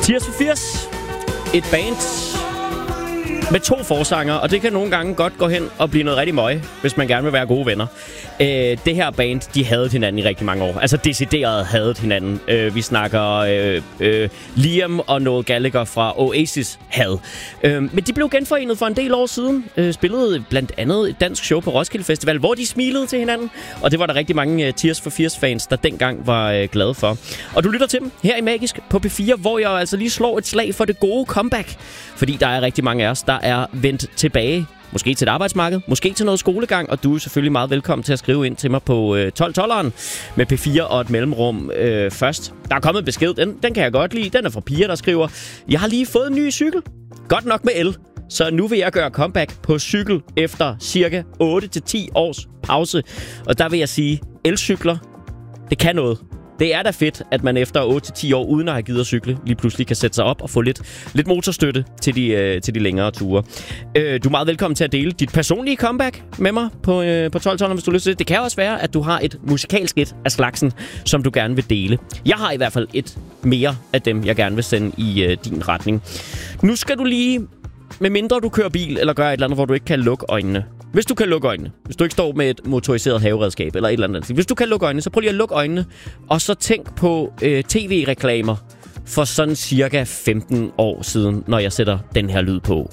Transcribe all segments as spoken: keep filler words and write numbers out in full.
Tears for Fears. Et band med to forsanger, og det kan nogle gange godt gå hen og blive noget rigtig møg, hvis man gerne vil være gode venner. Øh, det her band, de havde hinanden i rigtig mange år. Altså decideret havde hinanden. Øh, vi snakker øh, øh, Liam og Noel Gallagher fra Oasis havde. Øh, men de blev genforenet for en del år siden. Øh, spillede blandt andet et dansk show på Roskilde Festival, hvor de smilede til hinanden. Og det var der rigtig mange uh, Tears for Fears-fans, der dengang var uh, glade for. Og du lytter til dem her i Magisk på P fire, hvor jeg altså lige slår et slag for det gode comeback. Fordi der er rigtig mange af os, der er vendt tilbage. Måske til et arbejdsmarked, måske til noget skolegang, og du er selvfølgelig meget velkommen til at skrive ind til mig på øh, tolv tolveren med P fire og et mellemrum øh, først. Der er kommet en besked, den, den kan jeg godt lide. Den er fra Pia, der skriver: Jeg har lige fået en ny cykel. Godt nok med el. Så nu vil jeg gøre comeback på cykel efter cirka otte til ti års pause. Og der vil jeg sige, elcykler, det kan noget. Det er da fedt, at man efter otte til ti år, uden at have givet at cykle, lige pludselig kan sætte sig op og få lidt, lidt motorstøtte til de, øh, til de længere ture. Øh, du er meget velkommen til at dele dit personlige comeback med mig på, øh, på tolv tolv, hvis du har lyst til det. Det kan også være, at du har et musikalsk et af slagsen, som du gerne vil dele. Jeg har i hvert fald et mere af dem, jeg gerne vil sende i øh, din retning. Nu skal du lige, med mindre du kører bil eller gør et eller andet, hvor du ikke kan lukke øjnene. Hvis du kan lukke øjnene, hvis du ikke står med et motoriseret haveredskab eller et eller andet. Hvis du kan lukke øjnene, så prøv lige at lukke øjnene, og så tænk på øh, tv-reklamer for sådan cirka femten år siden, når jeg sætter den her lyd på.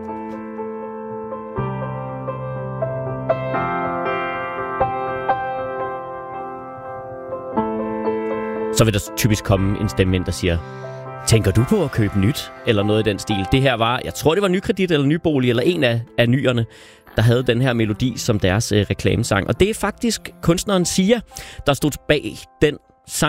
Så vil der typisk komme en stemme ind, der siger: Tænker du på at købe nyt? Eller noget i den stil. Det her var, jeg tror det var Nykredit eller Nybolig, eller en af, af nyerne, der havde den her melodi som deres øh, reklamesang. Og det er faktisk kunstneren Sia, der stod bag den